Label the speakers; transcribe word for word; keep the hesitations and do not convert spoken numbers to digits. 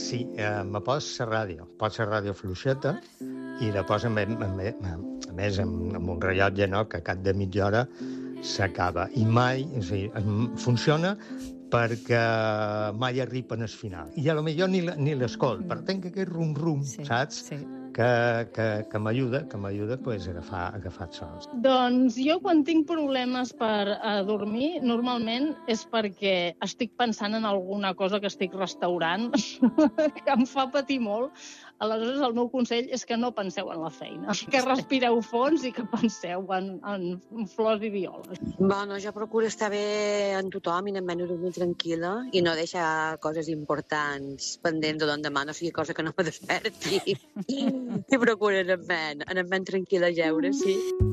Speaker 1: Sí, eh, me pos la ràdio. Pos la ràdio fluixeta i la posa, a, a, a, a més, amb, amb un rellotge, no?, que a cap de mitja hora s'acaba. I mai, o sigui, funciona perquè mai arriba al final. I a lo millor ni, ni l'escolt, però tenc aquest rum-rum,
Speaker 2: Sí,
Speaker 1: saps?
Speaker 2: sí.
Speaker 1: Que, que, que m'ajuda, que m'ajuda pues, a agafar, a agafar sons.
Speaker 3: Doncs jo quan tinc problemes per uh, dormir, normalment és perquè estic pensant en alguna cosa que estic restaurant que em fa patir molt. Aleshores, el meu consell és que no penseu en la feina, que respireu fons i que penseu en, en flors i violes.
Speaker 4: Bueno, jo procuro estar bé en tothom i anem a dormir tranquil·la i no deixar coses importants pendents de l'endemà, no sigui cosa que no me desperti. I procuro anar-me'n anar tranquil·la a jeure, sí.